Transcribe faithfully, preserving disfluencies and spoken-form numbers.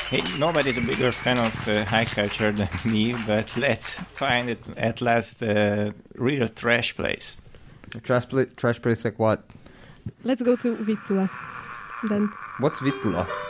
Hey, nobody's a bigger fan of uh, high culture than me, but let's find it at last a real trash place. A trash, pla- trash place like what? Let's go to Vittula. Then. What's Vittula?